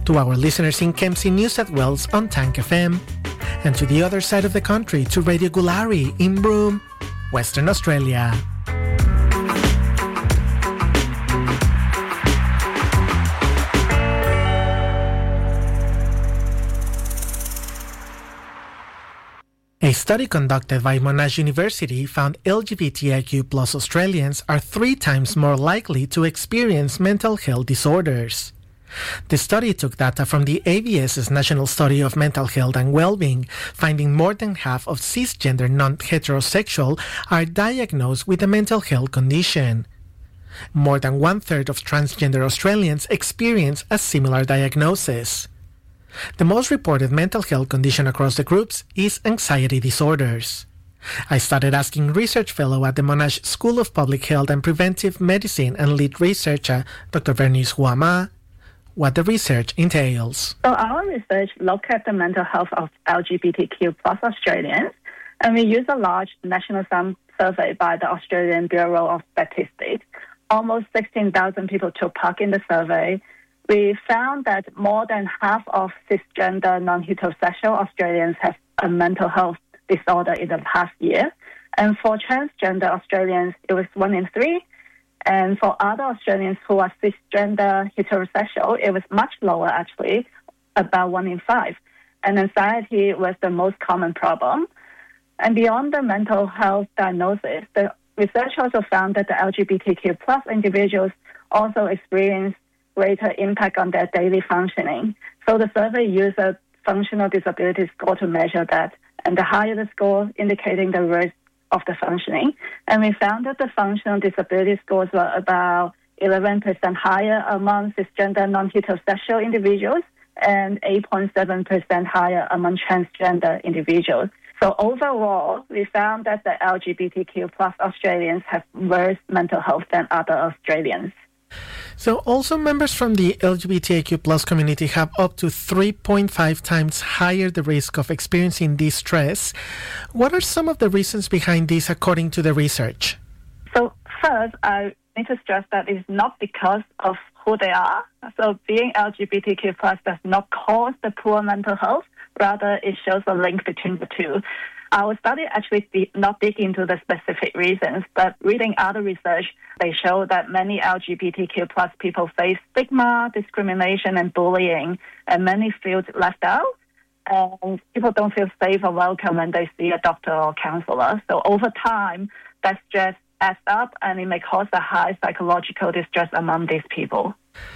to our listeners in Kempsey, New South Wales on Tank FM, and to the other side of the country to Radio Gulari in Broome, Western Australia. A study conducted by Monash University found LGBTIQ+ Australians are 3 times more likely to experience mental health disorders. The study took data from the ABS's National Study of Mental Health and Wellbeing, finding more than half of cisgender non-heterosexual are diagnosed with a mental health condition. More than 1/3 of transgender Australians experience a similar diagnosis. The most reported mental health condition across the groups is anxiety disorders. I started asking research fellow at the Monash School of Public Health and Preventive Medicine and lead researcher Dr. Bernice Huama what the research entails. So our research looked at the mental health of LGBTQ+ Australians, and we used a large national survey by the Australian Bureau of Statistics. Almost 16,000 people took part in the survey. We found that more than half of cisgender non-heterosexual Australians have a mental health disorder in the past year. And for transgender Australians, it was 1 in 3. And for other Australians who are cisgender heterosexual, it was much lower actually, about 1 in 5. And anxiety was the most common problem. And beyond the mental health diagnosis, the research also found that the LGBTQ+ individuals also experience greater impact on their daily functioning. So the survey used a functional disability score to measure that, and the higher the score, indicating the risk of the functioning. And we found that the functional disability scores were about 11% higher among cisgender non-heterosexual individuals and 8.7% higher among transgender individuals. So overall, we found that the LGBTQ+ Australians have worse mental health than other Australians. So also members from the LGBTIQ+ community have up to 3.5 times higher the risk of experiencing distress. What are some of the reasons behind this according to the research? So first, I need to stress that it's not because of who they are. So being LGBTQ+ does not cause the poor mental health. Rather, it shows a link between the two. Our study actually did not dig into the specific reasons, but reading other research, they show that many LGBTQ+ people face stigma, discrimination, and bullying, and many feel left out. And people don't feel safe or welcome when they see a doctor or counselor. So over time, that stress adds up, and it may cause a high psychological distress among these people.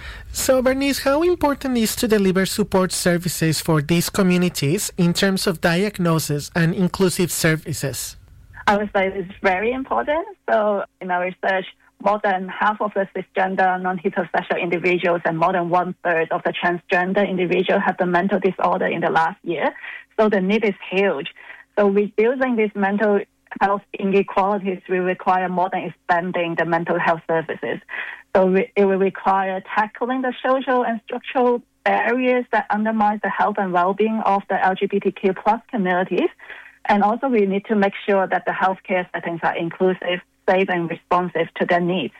So, Bernice, how important is to deliver support services for these communities in terms of diagnosis and inclusive services? I would say it's very important. So, in our research, more than half of the cisgender non-heterosexual individuals and more than 1/3 of the transgender individuals have the mental disorder in the last year. So the need is huge. So reducing these mental health inequalities will require more than expanding the mental health services. So it will require tackling the social and structural barriers that undermine the health and well-being of the LGBTQ+ communities. And also we need to make sure that the healthcare settings are inclusive, safe and responsive to their needs.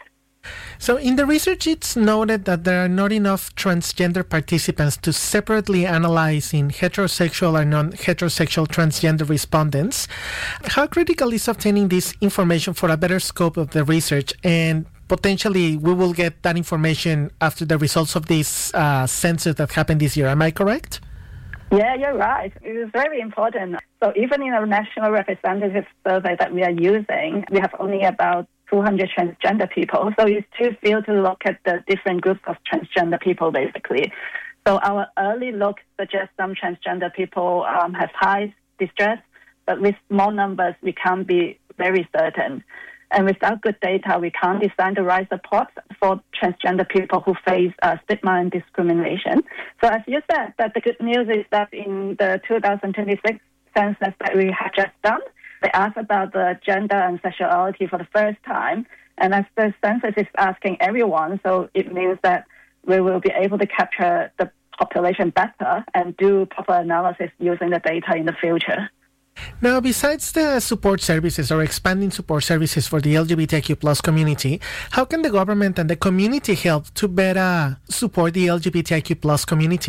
So in the research, it's noted that there are not enough transgender participants to separately analyze in heterosexual or non-heterosexual transgender respondents. How critical is obtaining this information for a better scope of the research? And potentially we will get that information after the results of this census that happened this year. Am I correct? Yeah, you're right. It is very important. So even in our national representative survey that we are using, we have only about 200 transgender people. So it's too few to look at the different groups of transgender people, basically. So our early look suggests some transgender people have high distress, but with small numbers, we can't be very certain. And without good data, we can't design the right supports for transgender people who face stigma and discrimination. So as you said, that the good news is that in the 2026 census that we have just done, they asked about the gender and sexuality for the first time. And as the census is asking everyone, so it means that we will be able to capture the population better and do proper analysis using the data in the future. Now, besides the support services or expanding support services for the LGBTIQ+ community, how can the government and the community help to better support the LGBTIQ+ community?